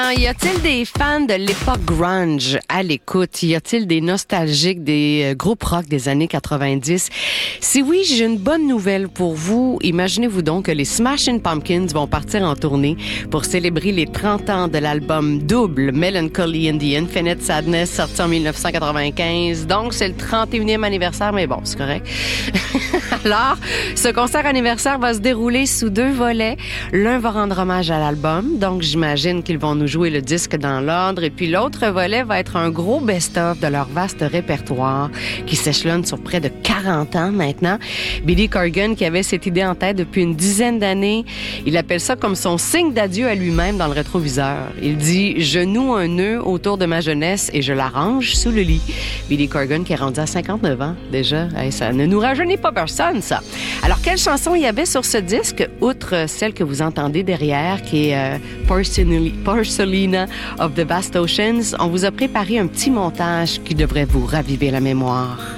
Y a-t-il des fans de l'époque grunge à l'écoute? Y a-t-il des nostalgiques des groupes rock des années 90? Si oui, j'ai une bonne nouvelle pour vous. Imaginez-vous donc que les Smashing Pumpkins vont partir en tournée pour célébrer les 30 ans de l'album double Melancholy in the Infinite Sadness, sorti en 1995. Donc, c'est le 31e anniversaire, mais bon, c'est correct. Alors, ce concert anniversaire va se dérouler sous 2 volets. L'un va rendre hommage à l'album, donc j'imagine qu'ils vont nous jouer le disque dans l'ordre. Et puis l'autre volet va être un gros best-of de leur vaste répertoire qui s'échelonne sur près de 40 ans maintenant. Billy Corgan, qui avait cette idée en tête depuis une dizaine d'années, il appelle ça comme son signe d'adieu à lui-même dans le rétroviseur. Il dit « Je noue un nœud autour de ma jeunesse et je la range sous le lit ». Billy Corgan qui est rendu à 59 ans déjà. Hey, ça ne nous rajeunit pas personne, ça. Alors, quelle chanson il y avait sur ce disque, outre celle que vous entendez derrière, qui est Porcelina of the Vast Oceans? On vous a préparé un petit montage qui devrait vous raviver la mémoire.